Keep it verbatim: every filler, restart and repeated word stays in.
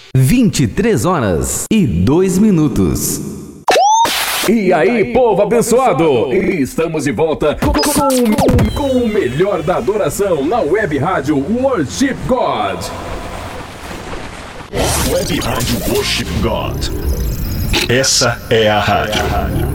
vinte e três horas e dois minutos. E aí, povo abençoado! Estamos de volta com, com, com o melhor da adoração na Web Rádio Worship God. Web Rádio Worship God. Essa é a rádio.